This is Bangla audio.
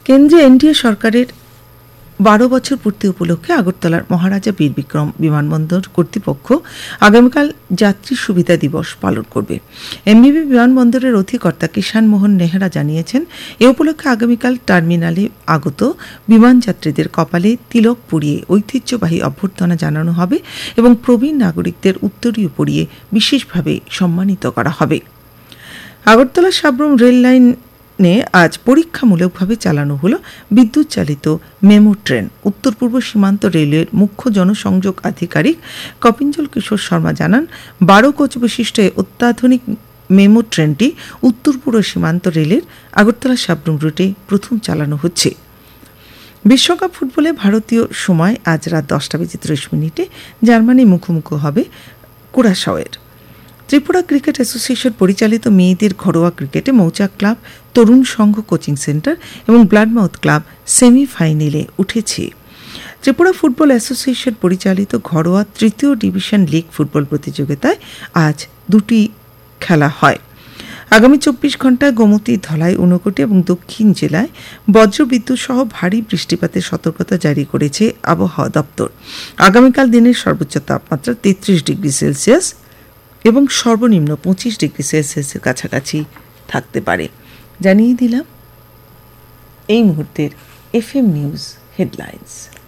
কেন্দ্রে এনডিএ সরকারের 12 বছর পূর্তি উপলক্ষে আগরতলার মহারাজা বীর বিক্রম বিমানবন্দর কর্তৃপক্ষ আগামীকাল যাত্রী সুবিধা দিবস পালন করবে। এমবিবি বিমানবন্দরের অধিকর্তা কিষান মোহন নেহরা জানিয়েছেন, এ উপলক্ষে আগামীকাল টার্মিনালে আগত বিমান যাত্রীদের কপালে তিলক পরিয়ে ঐতিহ্যবাহী অভ্যর্থনা জানানো হবে এবং প্রবীণ নাগরিকদের উত্তরীয় পরিয়ে বিশেষভাবে সম্মানিত করা হবে। আগরতলা সাব্রুম রেল লাইনে আজ পরীক্ষামূলকভাবে চালানো হল বিদ্যুৎ চালিত মেমো ট্রেন। উত্তর পূর্ব সীমান্ত রেলওয়ের মুখ্য জনসংযোগ আধিকারিক কপিঞ্জল কিশোর শর্মা জানান, 12 কোচ বিশিষ্ট অত্যাধুনিক মেমো ট্রেনটি উত্তর পূর্ব সীমান্ত রেলের আগরতলা সাব্রুম রুটে প্রথম চালানো হচ্ছে। বিশ্বকাপ ফুটবলে ভারতীয় সময় আজ রাত 10:30 জার্মানি মুখোমুখি হবে কুরাশাওয়ের। ত্রিপুরা ক্রিকেট অ্যাসোসিয়েশন পরিচালিত মেয়েদের ঘরোয়া ক্রিকেটে মৌচাক ক্লাব, তরুণ সংঘ কোচিং সেন্টার এবং ব্লাডমাউথ ক্লাব সেমিফাইনালে উঠেছে। ত্রিপুরা ফুটবল অ্যাসোসিয়েশন পরিচালিত ঘরোয়া তৃতীয় ডিভিশন লিগ ফুটবল প্রতিযোগিতায় আজ 2টি খেলা হয়। আগামী 24 ঘন্টায় গোমতী, ধলাই, ঊনকোটি এবং দক্ষিণ জেলায় বজ্রবিদ্যুৎ সহ ভারী বৃষ্টিপাতের সতর্কতা জারি করেছে আবহাওয়া দপ্তর। আগামীকাল দিনের সর্বোচ্চ তাপমাত্রা 33 ডিগ্রি সেলসিয়াস এবং সর্বনিম্ন 25 ডিগ্রি সেলসিয়াসের কাছাকাছি থাকতে পারে। জানিয়ে দিলাম এই মুহূর্তের এফএম নিউজ হেডলাইন্স।